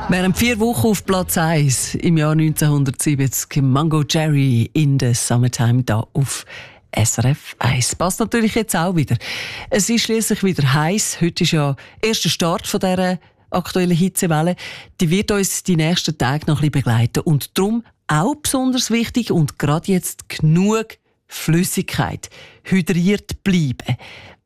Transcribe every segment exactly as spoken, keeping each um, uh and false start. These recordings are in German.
Während vier Wochen auf Platz eins im Jahr neunzehnhundertsiebzig Mango Jerry in the Summertime da auf S R F eins. Passt natürlich jetzt auch wieder. Es ist schliesslich wieder heiß. Heute ist ja der erste Start von dieser aktuellen Hitzewelle. Die wird uns die nächsten Tage noch ein bisschen begleiten. Und darum auch besonders wichtig und gerade jetzt genug Flüssigkeit. Hydriert bleiben.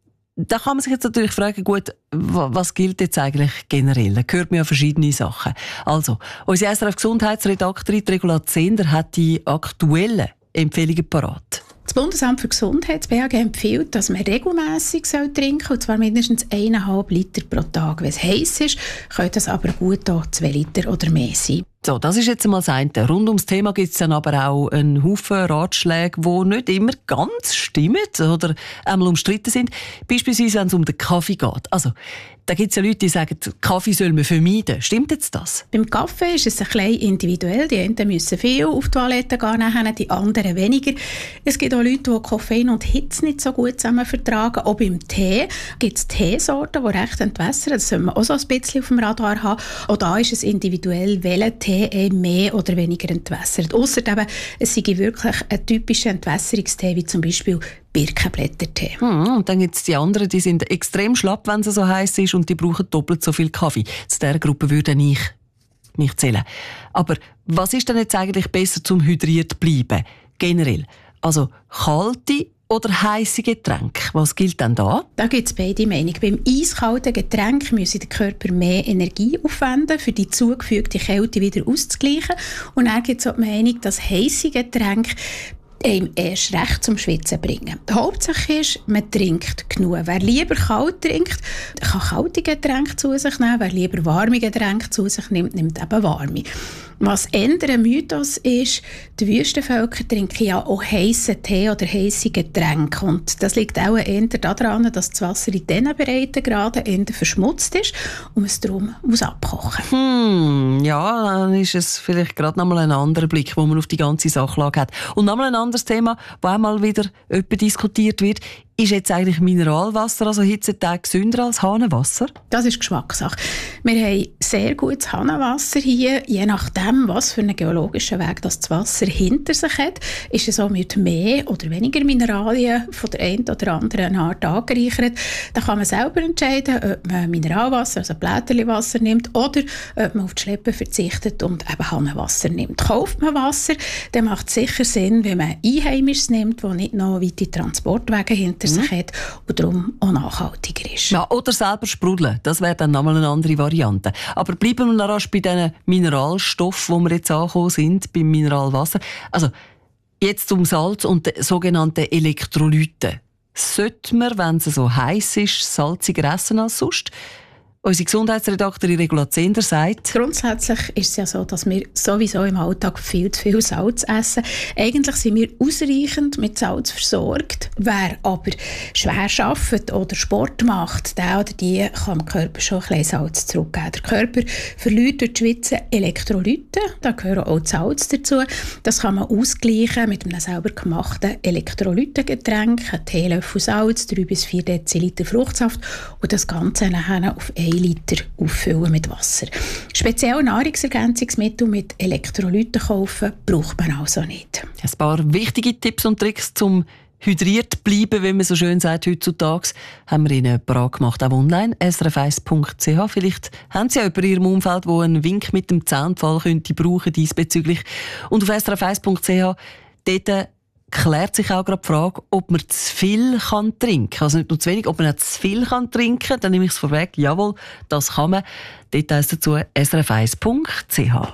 Da kann man sich jetzt natürlich fragen, gut, was gilt jetzt eigentlich generell? Da hört man ja verschiedene Sachen. Also, unsere S R F-Gesundheitsredaktorin Regula Zehnder hat die aktuellen Empfehlungen parat. Das Bundesamt für Gesundheit, das B A G, empfiehlt, dass man regelmässig trinken soll, und zwar mindestens eineinhalb Liter pro Tag. Wenn es heiß ist, könnte es aber gut auch zwei Liter oder mehr sein. So, das ist jetzt einmal das eine. Rund ums Thema gibt es dann aber auch einen Haufen Ratschläge, die nicht immer ganz stimmen oder einmal umstritten sind. Beispielsweise, wenn es um den Kaffee geht. Also, da gibt es ja Leute, die sagen, Kaffee soll man vermeiden. Stimmt jetzt das? Beim Kaffee ist es ein bisschen individuell. Die einen müssen viel auf die Toilette gehen, die anderen weniger. Es gibt auch Leute, die Koffein und Hitze nicht so gut zusammen vertragen. Auch beim Tee gibt es Teesorten, die recht entwässern. Das soll man auch so ein bisschen auf dem Radar haben. Auch da ist es individuell, welcher Tee mehr oder weniger entwässert. Ausser eben, es sei wirklich ein typischer Entwässerungstee, wie zum Beispiel Birkenblättertee. Hm, und dann gibt es die anderen, die sind extrem schlapp, wenn es so heiß ist, und die brauchen doppelt so viel Kaffee. Zu dieser Gruppe würde ich nicht zählen. Aber was ist denn jetzt eigentlich besser zum hydriert bleiben? Generell. Also kalte oder heisse Getränke? Was gilt denn da? Da gibt es beide Meinungen. Beim eiskalten Getränk müsse der Körper mehr Energie aufwenden, für die zugefügte Kälte wieder auszugleichen. Und dann gibt es auch die Meinung, dass heisse Getränke einem erst recht zum Schwitzen bringen. Die Hauptsache ist, man trinkt genug. Wer lieber kalt trinkt, kann kalte Getränke zu sich nehmen. Wer lieber warme Getränke zu sich nimmt, nimmt eben warme. Was eher ein Mythos ist, die Wüstenvölker trinken ja auch heissen Tee oder heisse Getränke. Und das liegt auch eher daran, dass das Wasser in diesen Breitengraden eher verschmutzt ist und man es darum muss abkochen. Hm, ja, dann ist es vielleicht gerade noch mal ein anderer Blick, wo man auf die ganze Sachlage hat. Und noch mal ein anderes Thema, das auch mal wieder öppe diskutiert wird. Ist jetzt eigentlich Mineralwasser, also Hitzetag, gesünder als Hahnenwasser? Das ist Geschmackssache. Wir haben sehr gutes Hahnenwasser hier. Je nachdem, was für einen geologischen Weg das Wasser hinter sich hat, ist es auch mit mehr oder weniger Mineralien von der einen oder anderen Art angereichert. Da kann man selber entscheiden, ob man Mineralwasser, also Blätterliwasser nimmt, oder ob man auf die Schleppen verzichtet und eben Hahnenwasser nimmt. Kauft man Wasser, dann macht es sicher Sinn, wenn man Einheimisches nimmt, das nicht noch weite Transportwege hinter sich mhm. hat und darum auch nachhaltiger ist. Ja, oder selber sprudeln, das wäre dann nochmal eine andere Variante. Aber bleiben wir noch rasch bei diesen Mineralstoffen, wo wir jetzt angekommen sind, beim Mineralwasser. Also, jetzt um Salz und die sogenannten Elektrolyte. Sollte man, wenn es so heiß ist, salziger essen als sonst? Unsere Gesundheitsredaktorin Regula Zehnder sagt: Grundsätzlich ist es ja so, dass wir sowieso im Alltag viel zu viel Salz essen. Eigentlich sind wir ausreichend mit Salz versorgt. Wer aber schwer arbeitet oder Sport macht, der oder die kann dem Körper schon ein bisschen Salz zurückgeben. Der Körper verliert durch die Schwitzen Elektrolyte, da gehören auch Salz dazu. Das kann man ausgleichen mit einem selber gemachten Elektrolytengetränk, ein Teelöffel Salz, drei bis vier Deziliter Fruchtsaft und das Ganze nachher auf ein Liter auffüllen mit Wasser. Speziell Nahrungsergänzungsmittel mit Elektrolyten kaufen braucht man also nicht. Ein paar wichtige Tipps und Tricks zum hydriert bleiben, wie man so schön sagt heutzutage, haben wir Ihnen parat gemacht, auch online, s r f eins punkt c h. Vielleicht haben Sie ja jemanden in Ihrem Umfeld, der einen Wink mit dem Zaunpfahl könnte brauchen diesbezüglich. Und auf s r f eins punkt c h, dort klärt sich auch gerade die Frage, ob man zu viel kann trinken kann. Also nicht nur zu wenig, ob man auch zu viel kann trinken kann. Dann nehme ich es vorweg. Jawohl, das kann man. Details dazu s r f eins punkt c h.